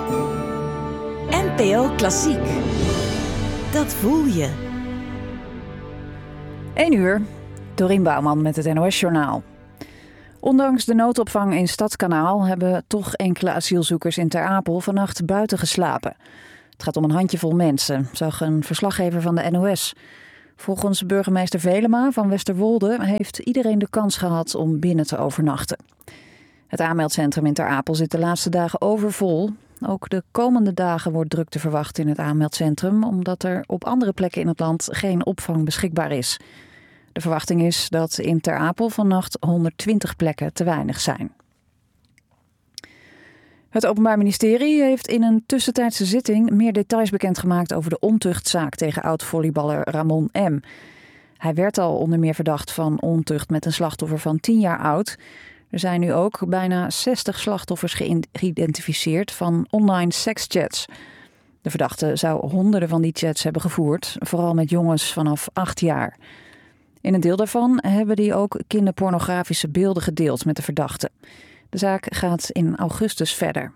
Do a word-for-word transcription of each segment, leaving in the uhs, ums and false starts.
N P O Klassiek. Dat voel je. één uur, Dorien Bouwman met het N O S-journaal. Ondanks de noodopvang in Stadskanaal hebben toch enkele asielzoekers in Ter Apel vannacht buiten geslapen. Het gaat om een handjevol mensen, zag een verslaggever van de N O S. Volgens burgemeester Velema van Westerwolde heeft iedereen de kans gehad om binnen te overnachten. Het aanmeldcentrum in Ter Apel zit de laatste dagen overvol. Ook de komende dagen wordt drukte verwacht in het aanmeldcentrum, omdat er op andere plekken in het land geen opvang beschikbaar is. De verwachting is dat in Ter Apel vannacht honderdtwintig plekken te weinig zijn. Het Openbaar Ministerie heeft in een tussentijdse zitting meer details bekendgemaakt over de ontuchtzaak tegen oud-volleyballer Ramon M. Hij werd al onder meer verdacht van ontucht met een slachtoffer van tien jaar oud. Er zijn nu ook bijna zestig slachtoffers geïdentificeerd van online sekschats. De verdachte zou honderden van die chats hebben gevoerd, vooral met jongens vanaf acht jaar. In een deel daarvan hebben die ook kinderpornografische beelden gedeeld met de verdachte. De zaak gaat in augustus verder.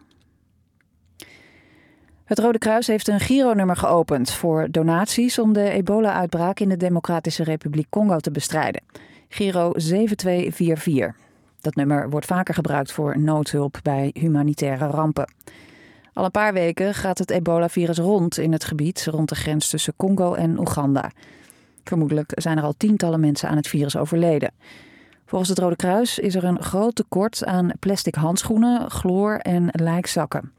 Het Rode Kruis heeft een Giro-nummer geopend voor donaties om de ebola-uitbraak in de Democratische Republiek Congo te bestrijden. Giro zeven twee vier vier. Dat nummer wordt vaker gebruikt voor noodhulp bij humanitaire rampen. Al een paar weken gaat het ebola-virus rond in het gebied rond de grens tussen Congo en Oeganda. Vermoedelijk zijn er al tientallen mensen aan het virus overleden. Volgens het Rode Kruis is er een groot tekort aan plastic handschoenen, chloor en lijkzakken.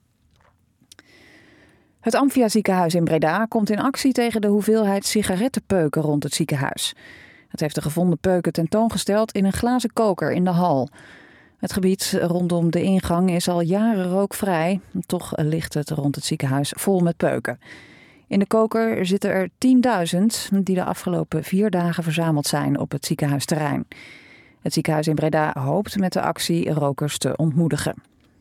Het Amphia ziekenhuis in Breda komt in actie tegen de hoeveelheid sigarettenpeuken rond het ziekenhuis. Het heeft de gevonden peuken tentoongesteld in een glazen koker in de hal. Het gebied rondom de ingang is al jaren rookvrij. Toch ligt het rond het ziekenhuis vol met peuken. In de koker zitten er tienduizend die de afgelopen vier dagen verzameld zijn op het ziekenhuisterrein. Het ziekenhuis in Breda hoopt met de actie rokers te ontmoedigen.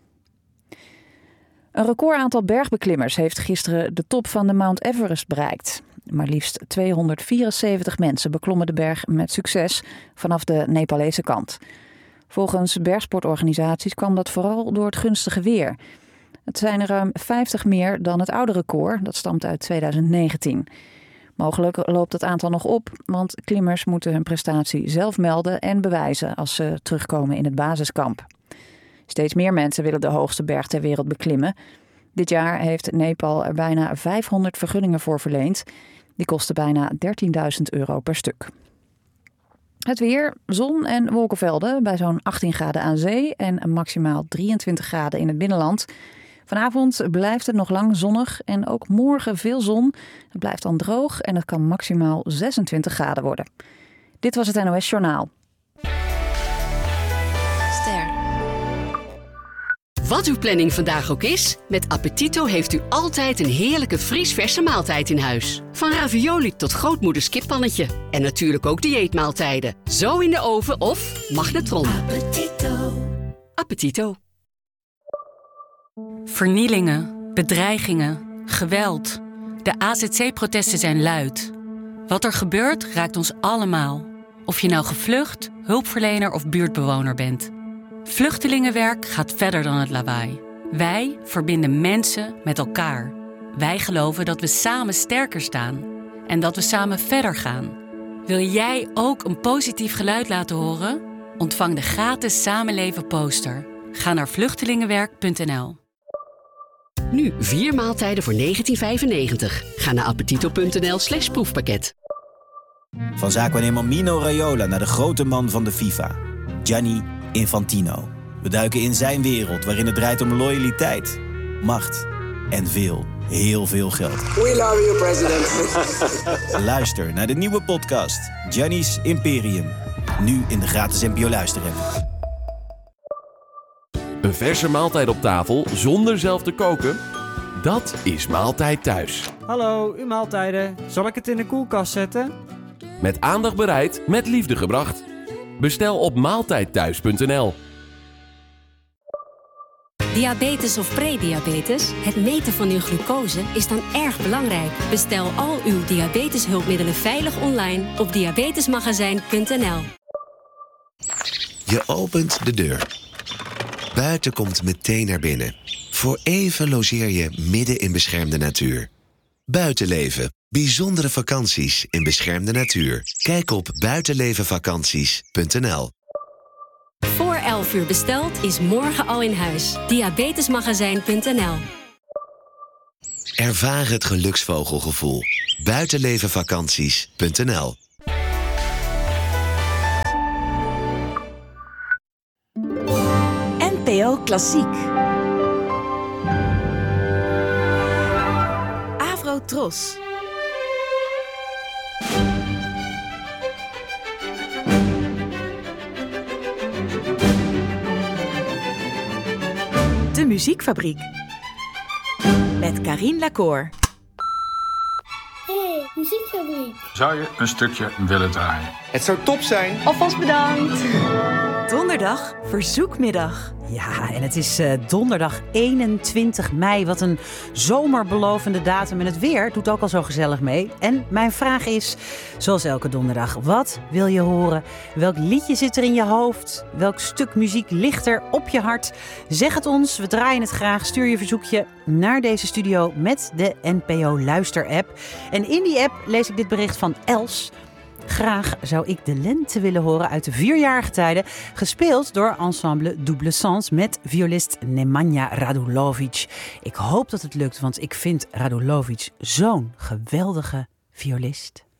Een record aantal bergbeklimmers heeft gisteren de top van de Mount Everest bereikt. Maar liefst tweehonderdvierenzeventig mensen beklommen de berg met succes vanaf de Nepalese kant. Volgens bergsportorganisaties kwam dat vooral door het gunstige weer. Het zijn er ruim vijftig meer dan het oude record, dat stamt uit tweeduizend negentien. Mogelijk loopt het aantal nog op, want klimmers moeten hun prestatie zelf melden en bewijzen als ze terugkomen in het basiskamp. Steeds meer mensen willen de hoogste berg ter wereld beklimmen. Dit jaar heeft Nepal er bijna vijfhonderd vergunningen voor verleend. Die kosten bijna dertienduizend euro per stuk. Het weer, zon en wolkenvelden bij zo'n achttien graden aan zee en maximaal drieëntwintig graden in het binnenland. Vanavond blijft het nog lang zonnig en ook morgen veel zon. Het blijft dan droog en het kan maximaal zesentwintig graden worden. Dit was het N O S-journaal. Ster. Wat uw planning vandaag ook is, met Appetito heeft u altijd een heerlijke vriesverse maaltijd in huis. Van ravioli tot grootmoeders kippannetje. En natuurlijk ook dieetmaaltijden. Zo in de oven of magnetron. Appetito. Appetito. Vernielingen, bedreigingen, geweld. De A Z C-protesten zijn luid. Wat er gebeurt raakt ons allemaal. Of je nou gevlucht, hulpverlener of buurtbewoner bent. Vluchtelingenwerk gaat verder dan het lawaai. Wij verbinden mensen met elkaar. Wij geloven dat we samen sterker staan. En dat we samen verder gaan. Wil jij ook een positief geluid laten horen? Ontvang de gratis Samenleven poster. Ga naar vluchtelingenwerk punt n l. Nu vier maaltijden voor negentien vijfennegentig. Ga naar appetito punt n l slash proefpakket. Van zaakwaarnemer Mino Raiola naar de grote man van de FIFA, Gianni Infantino. We duiken in zijn wereld waarin het draait om loyaliteit, macht en veel, heel veel geld. We love you, president. Luister naar de nieuwe podcast Gianni's Imperium. Nu in de gratis N P O Luister-app. Een verse maaltijd op tafel zonder zelf te koken? Dat is Maaltijd Thuis. Hallo, uw maaltijden. Zal ik het in de koelkast zetten? Met aandacht bereid, met liefde gebracht. Bestel op maaltijdthuis punt n l. Diabetes of prediabetes? Het meten van uw glucose is dan erg belangrijk. Bestel al uw diabeteshulpmiddelen veilig online op diabetesmagazijn punt n l. Je opent de deur. Buiten komt meteen naar binnen. Voor even logeer je midden in beschermde natuur. Buitenleven. Bijzondere vakanties in beschermde natuur. Kijk op buitenlevenvakanties punt n l. Voor elf uur besteld is morgen al in huis. diabetesmagazijn punt n l. Ervaar het geluksvogelgevoel. buitenlevenvakanties punt n l. N P O Klassiek. Avro Tros. De Muziekfabriek. Met Karien Lacour. Hey, Muziekfabriek. Zou je een stukje willen draaien? Het zou top zijn. Alvast bedankt. Donderdag, verzoekmiddag. Ja, en het is uh, donderdag eenentwintig mei. Wat een zomerbelovende datum. En het weer doet ook al zo gezellig mee. En mijn vraag is, zoals elke donderdag, wat wil je horen? Welk liedje zit er in je hoofd? Welk stuk muziek ligt er op je hart? Zeg het ons, we draaien het graag. Stuur je verzoekje naar deze studio met de N P O Luister-app. En in die app lees ik dit bericht van Els. Graag zou ik de lente willen horen uit de vierjarige tijden, gespeeld door ensemble Double Sens met violist Nemanja Radulovic. Ik hoop dat het lukt, want ik vind Radulovic zo'n geweldige violist.